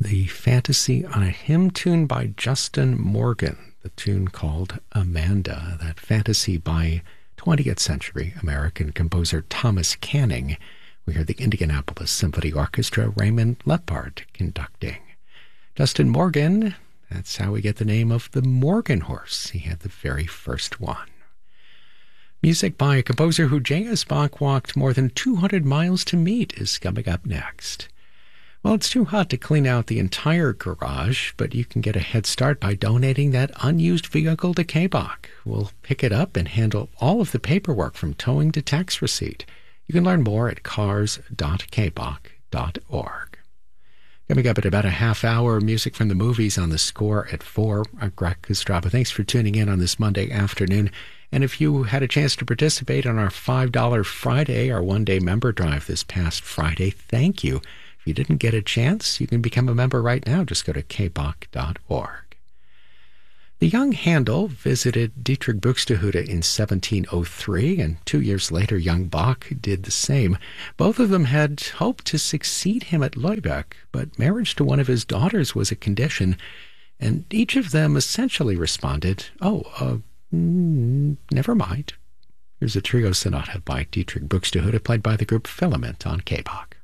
the fantasy on a hymn tune by Justin Morgan, the tune called Amanda, that fantasy by 20th century American composer Thomas Canning. We hear the Indianapolis Symphony Orchestra, Raymond Lepard conducting. Justin Morgan, that's how we get the name of the Morgan horse. He had the very first one. Music by a composer who J.S. Bach walked more than 200 miles to meet is coming up next. Well, it's too hot to clean out the entire garage, but you can get a head start by donating that unused vehicle to K-Bach. We'll pick it up and handle all of the paperwork from towing to tax receipt. You can learn more at cars.kbach.org. Coming up at about a half hour, music from the movies on the score at 4. I'm Greg Kostraba. Thanks for tuning in on this Monday afternoon. And if you had a chance to participate on our $5 Friday, our one-day member drive this past Friday, thank you. If you didn't get a chance, you can become a member right now. Just go to kbach.org. The young Handel visited Dietrich Buxtehude in 1703, and 2 years later, young Bach did the same. Both of them had hoped to succeed him at Lübeck, but marriage to one of his daughters was a condition, and each of them essentially responded, never mind. Here's a trio sonata by Dietrich Buxtehude, played by the group Filament on K-Bach.